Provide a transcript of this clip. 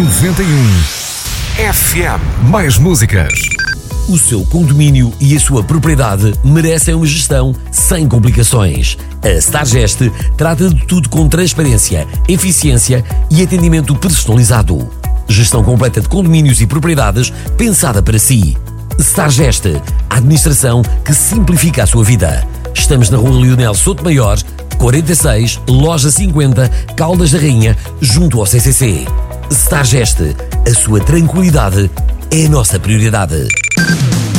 91 FM. Mais músicas. O seu condomínio e a sua propriedade merecem uma gestão sem complicações. A Stargest trata de tudo com transparência, eficiência e atendimento personalizado. Gestão completa de condomínios e propriedades pensada para si. Stargest, a administração que simplifica a sua vida. Estamos na Rua Leonel Sotomayor, 46, Loja 50, Caldas da Rainha, junto ao CCC. Stargest, a sua tranquilidade é a nossa prioridade.